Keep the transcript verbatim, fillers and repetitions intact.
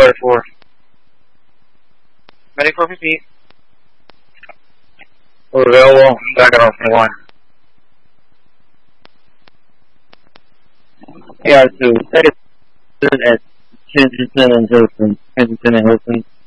Flight four. Ready for repeat. We're available. Back at off one. A R two, that is at Kensington and Hilton. Kensington and Hilton.